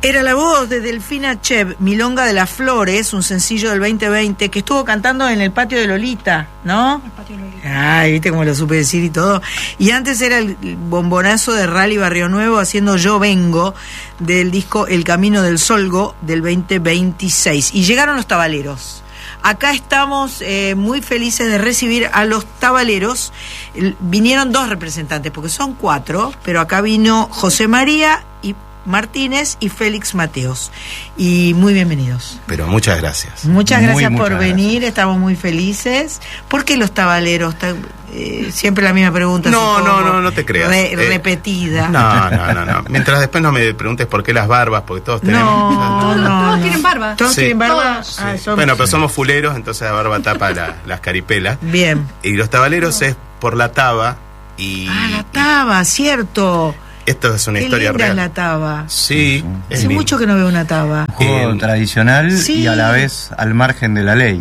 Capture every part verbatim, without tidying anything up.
Era la voz de Delfina Chev, Milonga de las Flores, un sencillo del veinte veinte que estuvo cantando en el patio de Lolita, ¿no? El patio de Lolita. Ay, viste cómo lo supe decir y todo. Y antes era el bombonazo de Rally Barrio Nuevo haciendo Yo Vengo, del disco El Camino del Solgo del veinte veintiséis. Y llegaron los tabaleros. Acá estamos eh, muy felices de recibir a los tabaleros. El, vinieron dos representantes, porque son cuatro, pero acá vino José María y Martínez y Félix Mateos. Y muy bienvenidos. Pero muchas gracias. Muchas gracias muy, por muchas venir, gracias. Estamos muy felices. ¿Por qué los tabaleros? Eh, siempre la misma pregunta. No, supongo, no, no, no te creas. Re, eh, repetida. No, no, no, no. Mientras después no me preguntes por qué las barbas, porque todos tenemos. No, Todos, no, todos no. tienen barba. Todos Sí. tienen barba. Todos. Ah, Sí. son- Bueno, pero somos fuleros, entonces la barba tapa la- las caripelas. Bien. Y los tabaleros es por la taba y. Ah, la taba, cierto. Esto es una Qué historia linda real. es la taba. Sí, es Hace lindo. mucho que no veo una taba. Un juego Eh, tradicional sí. y a la vez al margen de la ley.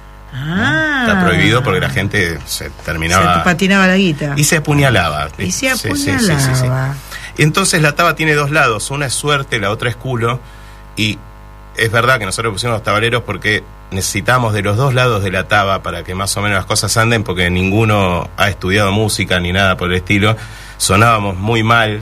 Ah. Está prohibido porque la gente se Se terminaba. te patinaba la guita. Y se apuñalaba. Y se Sí, sí, sí, sí, sí. apuñalaba. Y entonces la taba tiene dos lados, una es suerte, la otra es culo, y es verdad que nosotros pusimos los tabaleros porque necesitamos de los dos lados de la taba para que más o menos las cosas anden, porque ninguno ha estudiado música ni nada por el estilo, sonábamos muy mal,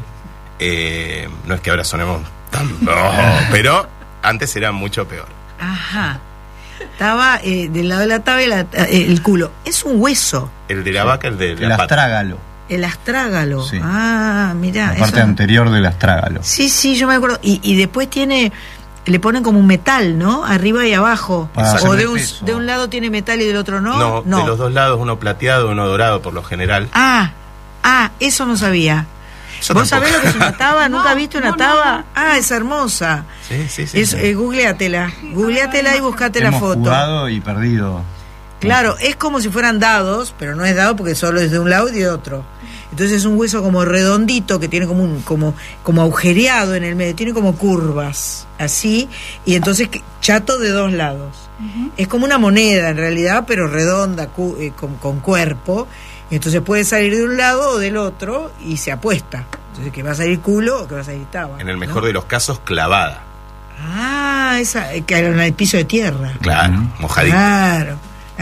eh, no es que ahora sonemos tan... oh, pero antes era mucho peor. Ajá. Taba eh, del lado de la taba y la- eh, el culo. Es un hueso. El de la vaca, el de El la pata. astrágalo. El astrágalo. Sí. Ah, mirá. La parte eso- anterior del astrágalo. Sí, sí, yo me acuerdo. Y, y después tiene, le ponen como un metal, ¿no? Arriba y abajo. Para O hacerle de un, peso. de un lado tiene metal y del otro no. No, de los dos lados, uno plateado, uno dorado por lo general. Ah, ah, eso no sabía. Yo ¿Vos tampoco. sabés lo que es una taba? No, ¿Nunca viste una no, taba? no, no. Ah, es hermosa. Sí, sí, sí. Es, sí. eh, googleatela. Googleatela y buscate la Hemos foto. jugado y perdido. Claro, es como si fueran dados, pero no es dado porque solo es de un lado y de otro. Entonces es un hueso como redondito que tiene como un como como agujereado en el medio, tiene como curvas, así, y entonces que- chato de dos lados. Es como una moneda en realidad, pero redonda, cu- eh, con, con cuerpo. Y entonces puede salir de un lado o del otro y se apuesta. Entonces que va a salir culo o que va a salir taba. En el mejor ¿no? de los casos, clavada. Ah, esa eh, que era en el piso de tierra. Claro, Ujú. mojadita. Claro.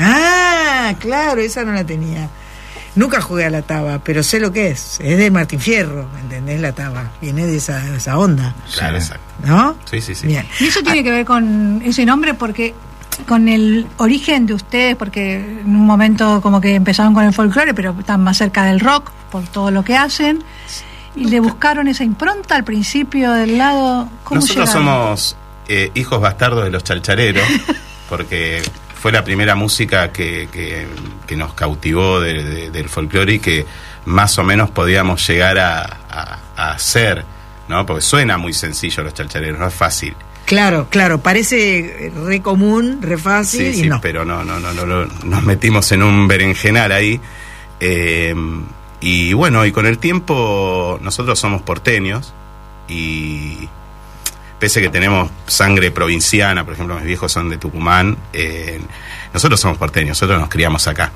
Ah, claro, esa no la tenía. Nunca jugué a la taba, pero sé lo que es. Es de Martín Fierro, ¿entendés? La taba. Viene de esa, de esa onda, Claro, Sí. exacto. ¿no? Sí, sí, sí. Bien. Y eso tiene que ver con ese nombre porque con el origen de ustedes, porque en un momento como que empezaron con el folclore, pero están más cerca del rock por todo lo que hacen. Y le buscaron esa impronta al principio del lado. ¿Cómo Nosotros llegaron? somos eh, hijos bastardos de los chalchareros, porque fue la primera música que, que, que nos cautivó de- de- del folclore y que más o menos podíamos llegar a, a- a hacer, ¿no? Porque suena muy sencillo los chalchareros, no es fácil. Claro, claro, parece re común, re fácil Sí, y sí, no. pero no, no, no, no, no, nos metimos en un berenjenal ahí. eh, y bueno, y con el tiempo nosotros somos porteños y pese que tenemos sangre provinciana, por ejemplo mis viejos son de Tucumán, eh, nosotros somos porteños, nosotros nos criamos acá.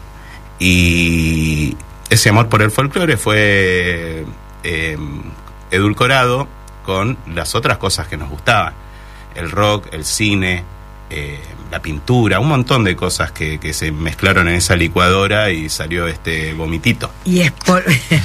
Y ese amor por el folclore fue eh, edulcorado con las otras cosas que nos gustaban. El rock, el cine, eh, la pintura, un montón de cosas que, que se mezclaron en esa licuadora y salió este vomitito. Y, espol-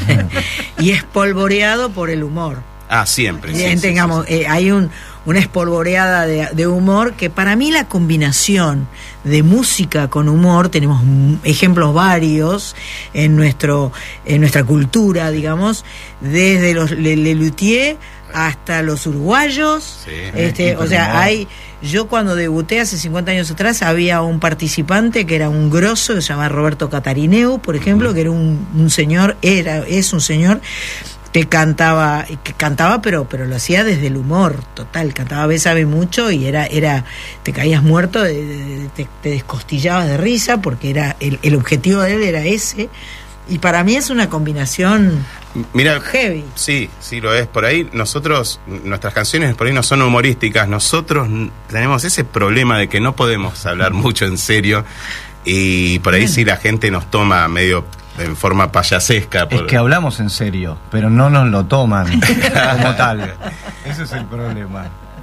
y espolvoreado por el humor. Ah, siempre. sí, Bien, sí, tengamos, sí, sí. eh, hay un, una espolvoreada de, de humor que para mí la combinación de música con humor, tenemos m- ejemplos varios en nuestro en nuestra cultura, digamos, desde los Le- Lelutier hasta los uruguayos. Sí. este, Tipo o de sea, humor. hay yo cuando debuté hace cincuenta años atrás había un participante que era un grosso que se llamaba Roberto Catarineu, por ejemplo, que era un, un señor, era es un señor que cantaba, que cantaba pero pero lo hacía desde el humor total, cantaba Bésame mucho y era era te caías muerto, de- de- te, te descostillabas de risa porque era el, el objetivo de él era ese, y para mí es una combinación Mira, heavy. sí, sí lo es. Por ahí nosotros, nuestras canciones por ahí no son humorísticas, nosotros n- tenemos ese problema de que no podemos hablar mucho en serio y por ahí Bien. sí la gente nos toma medio en forma payasesca. Es por- que hablamos en serio, pero no nos lo toman como tal. Ese es el problema.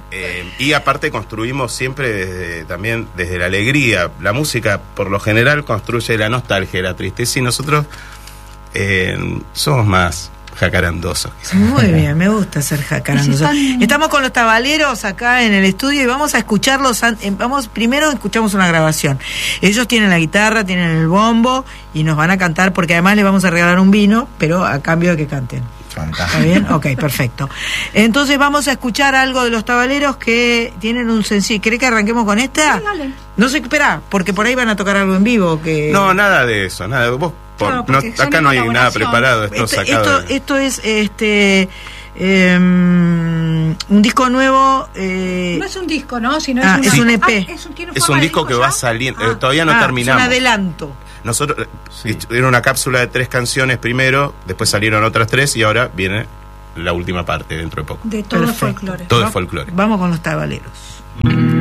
Eh, y aparte construimos siempre desde, también desde la alegría. La música por lo general construye la nostalgia, la tristeza, y nosotros eh, somos más jacarandosos. Muy bien, me gusta ser jacarandoso. Están... Estamos con los tabaleros acá en el estudio y vamos a escucharlos. Vamos, primero escuchamos una grabación. Ellos tienen la guitarra, tienen el bombo y nos van a cantar, porque además les vamos a regalar un vino, pero a cambio de que canten. ¿Está bien? Ok, perfecto. Entonces vamos a escuchar algo de los tabaleros que tienen un sencillo. ¿Querés que arranquemos con esta? Sí, dale. No sé, espera, porque por ahí van a tocar algo en vivo. Que... No, nada de eso, nada. Vos, por, no, no, acá no hay nada preparado. Esto, esto, sacado esto, de... esto es este eh, un disco nuevo. Eh... No es un disco, ¿no? Sino ah, es, es una... un E P. Ah, es un, ¿tiene es forma un de disco que ya? va saliendo. Ah. Eh, todavía no ah, terminamos. Es un adelanto. Nosotros, Sí. era una cápsula de tres canciones primero, después salieron otras tres y ahora viene la última parte dentro de poco. De todo el Perfecto. folclore. Todo Va- el folclore. Vamos con los tabaleros.